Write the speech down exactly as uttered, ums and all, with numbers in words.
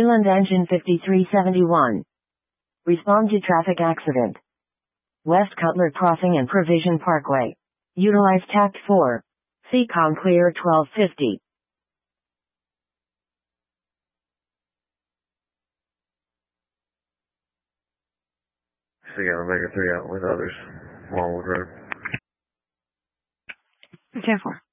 Highland Engine fifty-three seventy-one. Respond to traffic accident. West Cutler Crossing and Provision Parkway. Utilize Tact four. C COM clear twelve fifty. Sierra Omega three out with others. Longwood Road. ten four.